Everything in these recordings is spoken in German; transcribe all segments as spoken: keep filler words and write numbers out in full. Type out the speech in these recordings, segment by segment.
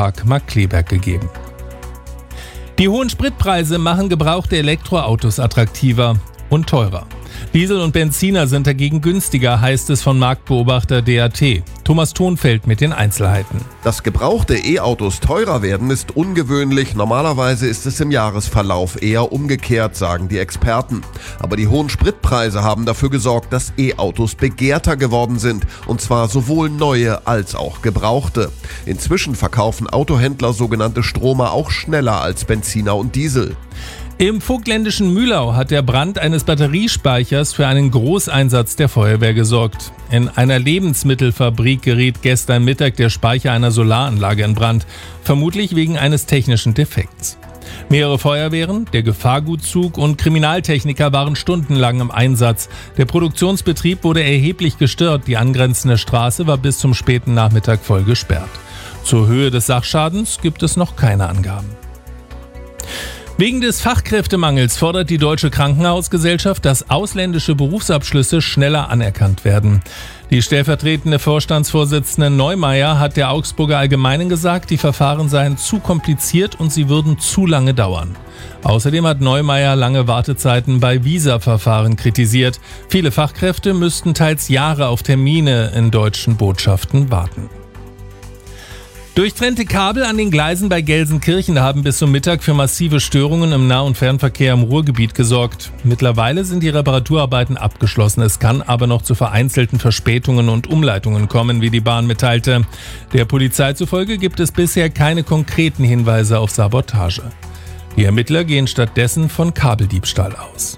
Technopark Markkleeberg gegeben. Die hohen Spritpreise machen gebrauchte Elektroautos attraktiver und teurer. Diesel und Benziner sind dagegen günstiger, heißt es von Marktbeobachter D A T. Thomas Thonfeld mit den Einzelheiten. Dass gebrauchte E-Autos teurer werden, ist ungewöhnlich. Normalerweise ist es im Jahresverlauf eher umgekehrt, sagen die Experten. Aber die hohen Spritpreise haben dafür gesorgt, dass E-Autos begehrter geworden sind. Und zwar sowohl neue als auch gebrauchte. Inzwischen verkaufen Autohändler sogenannte Stromer auch schneller als Benziner und Diesel. Im vogtländischen Mühlau hat der Brand eines Batteriespeichers für einen Großeinsatz der Feuerwehr gesorgt. In einer Lebensmittelfabrik geriet gestern Mittag der Speicher einer Solaranlage in Brand, vermutlich wegen eines technischen Defekts. Mehrere Feuerwehren, der Gefahrgutzug und Kriminaltechniker waren stundenlang im Einsatz. Der Produktionsbetrieb wurde erheblich gestört, die angrenzende Straße war bis zum späten Nachmittag voll gesperrt. Zur Höhe des Sachschadens gibt es noch keine Angaben. Wegen des Fachkräftemangels fordert die Deutsche Krankenhausgesellschaft, dass ausländische Berufsabschlüsse schneller anerkannt werden. Die stellvertretende Vorstandsvorsitzende Neumeier hat der Augsburger Allgemeinen gesagt, die Verfahren seien zu kompliziert und sie würden zu lange dauern. Außerdem hat Neumeier lange Wartezeiten bei Visa-Verfahren kritisiert. Viele Fachkräfte müssten teils Jahre auf Termine in deutschen Botschaften warten. Durchtrennte Kabel an den Gleisen bei Gelsenkirchen haben bis zum Mittag für massive Störungen im Nah- und Fernverkehr im Ruhrgebiet gesorgt. Mittlerweile sind die Reparaturarbeiten abgeschlossen. Es kann aber noch zu vereinzelten Verspätungen und Umleitungen kommen, wie die Bahn mitteilte. Der Polizei zufolge gibt es bisher keine konkreten Hinweise auf Sabotage. Die Ermittler gehen stattdessen von Kabeldiebstahl aus.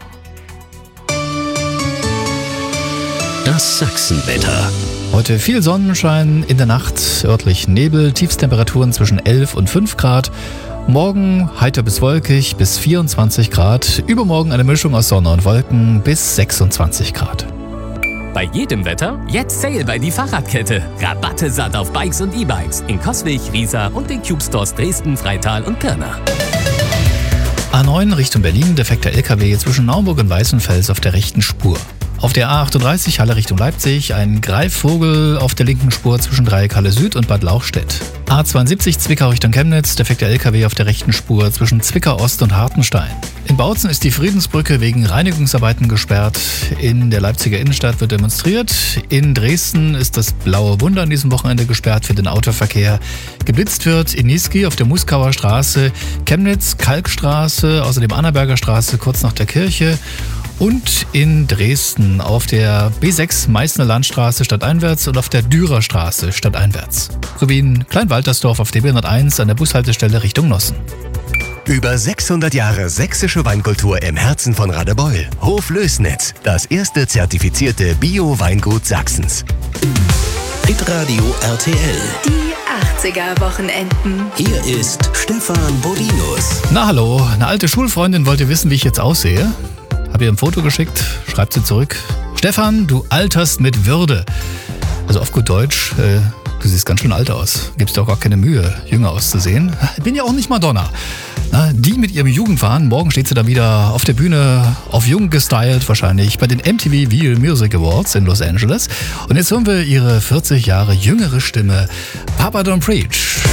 Das Sachsenwetter. Heute viel Sonnenschein, in der Nacht örtlich Nebel, Tiefstemperaturen zwischen elf und fünf Grad. Morgen heiter bis wolkig bis vierundzwanzig Grad. Übermorgen eine Mischung aus Sonne und Wolken bis sechsundzwanzig Grad. Bei jedem Wetter jetzt Sale bei die Fahrradkette. Rabatte satt auf Bikes und E-Bikes in Coswig, Riesa und den Cube Stores Dresden, Freital und Pirna. A neun Richtung Berlin, defekter L K W zwischen Naumburg und Weißenfels auf der rechten Spur. Auf der A achtunddreißig Halle Richtung Leipzig, ein Greifvogel auf der linken Spur zwischen Dreieck Halle Süd und Bad Lauchstädt. A zweiundsiebzig Zwickau Richtung Chemnitz, defekter L K W auf der rechten Spur zwischen Zwickau Ost und Hartenstein. In Bautzen ist die Friedensbrücke wegen Reinigungsarbeiten gesperrt. In der Leipziger Innenstadt wird demonstriert. In Dresden ist das Blaue Wunder an diesem Wochenende gesperrt für den Autoverkehr. Geblitzt wird in Niesky auf der Muskauer Straße, Chemnitz, Kalkstraße, außerdem Annaberger Straße kurz nach der Kirche. Und in Dresden auf der B sechs Meißner Landstraße stadteinwärts und auf der Dürerstraße stadteinwärts. Sowie in Kleinwaltersdorf auf der B hunderteins an der Bushaltestelle Richtung Nossen. Über sechshundert Jahre sächsische Weinkultur im Herzen von Radebeul. Hof Lößnitz, das erste zertifizierte Bio-Weingut Sachsens. Hitradio R T L. Die achtziger-Wochenenden. Hier ist Stefan Bodinus. Na hallo, eine alte Schulfreundin wollte wissen, wie ich jetzt aussehe. Hab ihr ein Foto geschickt, schreibt sie zurück. Stefan, du alterst mit Würde. Also auf gut Deutsch, äh, du siehst ganz schön alt aus. Gibst dir auch gar keine Mühe, jünger auszusehen. Bin ja auch nicht Madonna. Na, die mit ihrem Jugendwahn, morgen steht sie da wieder auf der Bühne, auf jung gestylt wahrscheinlich, bei den M T V Video Music Awards in Los Angeles. Und jetzt hören wir ihre vierzig Jahre jüngere Stimme, Papa Don't Preach.